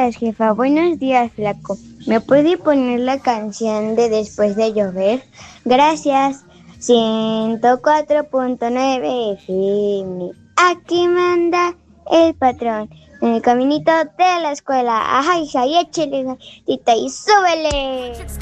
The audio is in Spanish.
días, jefa. Buenos días, flaco. ¿Me puede poner la canción de Después de llover? Gracias. 104.9 FM. Aquí manda el patrón. En el caminito de la escuela. Ajá, hija, y échale gatita y súbele.